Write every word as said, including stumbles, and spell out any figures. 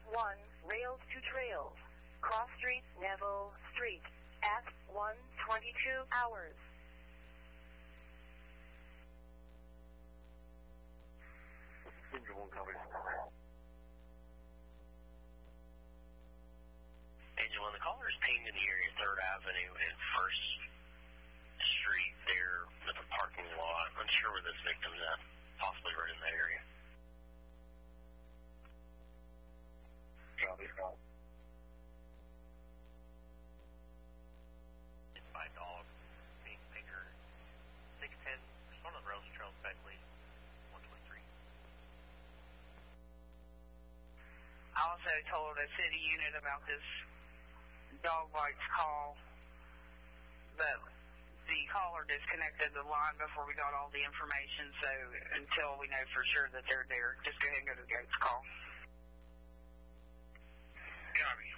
one, Rails to Trails. Cross Street, Neville Street, at one twenty-two hours. Engine one coming. Engine one, the caller is pinged in the area third Avenue and first Street there with a parking lot. Unsure where this victim's at. Possibly right in that area. Copy, copy. It's by dog. Being finger six ten. There's one on the Rails and Trails back lead. one twenty-three. I also told a city unit about this dog bites call, but the caller disconnected the line before we got all the information, so until we know for sure that they're there, just go ahead and go to the Goats call. Copy.